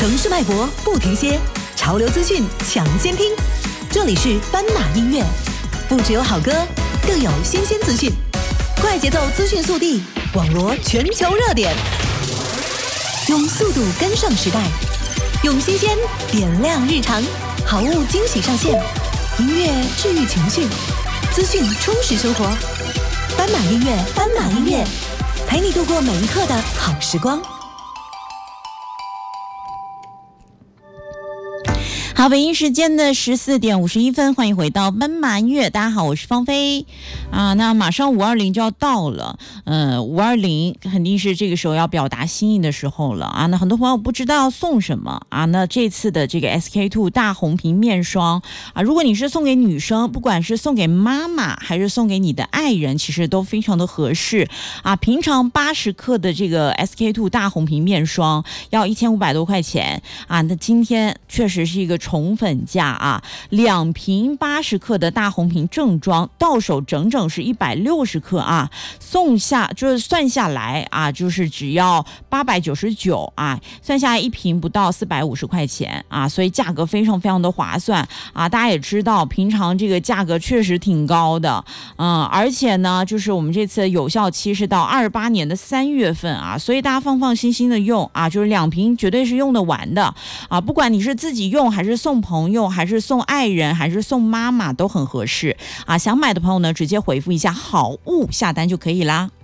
城市脉搏不停歇，潮流资讯抢先听。这里是斑马音乐，不只有好歌，更有新鲜资讯。快节奏资讯速递，网罗全球热点，用速度跟上时代，用新鲜点亮日常，好物惊喜上线，音乐治愈情绪，资讯充实生活。斑马音乐，斑马音乐，陪你度过每一刻的好时光。 好，北京时间的14点51分，欢迎回到斑马音乐。大家好，我是芳菲啊。那马上520就要到了，520肯定是这个时候要表达心意的时候了啊。那很多朋友不知道要送什么啊。那这次的这个 SK-II 大红瓶面霜啊，如果你是送给女生，不管是送给妈妈还是送给你的爱人，其实都非常的合适啊。平常80克的这个 SK-II 大红瓶面霜要1500多块钱啊，那今天确实是一个宠粉价啊，2瓶80克的大红瓶正装到手整整是160克啊，送下就是算下来啊，就是只要899啊，算下来一瓶不到450块钱啊，所以价格非常非常的划算啊。大家也知道，平常这个价格确实挺高的，而且呢，就是我们这次有效期是到28年的3月份啊，所以大家放心心的用啊，就是2瓶绝对是用得完的啊，不管你是自己用还是送朋友还是送爱人还是送妈妈都很合适啊。想买的朋友呢，直接回复一下好物下单就可以啦。